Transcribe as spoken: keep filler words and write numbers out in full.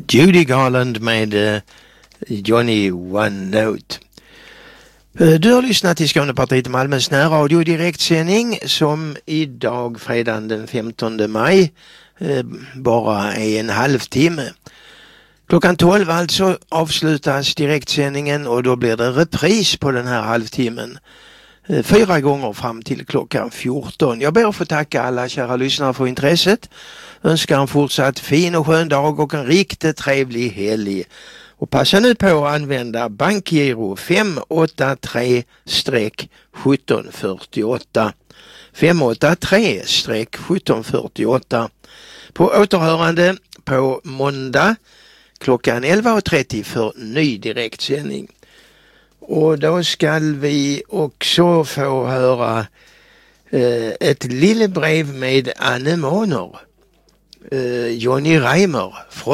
Judy Garland med uh, Johnny One Note. Uh, du har lyssnat till Skånepartiet Malmös närradio direktsändning som idag fredagen den femtonde maj uh, bara är en halvtimme. Klockan tolv alltså avslutas direktsändningen och då blir det repris på den här halvtimmen. Fyra gånger fram till klockan fjorton. Jag ber att få tacka alla kära lyssnare för intresset. Önskar en fortsatt fin och skön dag och en riktigt trevlig helg. Och passa nu på att använda bankgiro fem åtta tre sjutton fyrtioåtta. fem åtta tre sjutton fyrtioåtta. På återhörande på måndag klockan elva trettio för ny direktsändning. Och då ska vi också få höra eh, ett lille brev med anemoner. Eh, Johnny Reimer.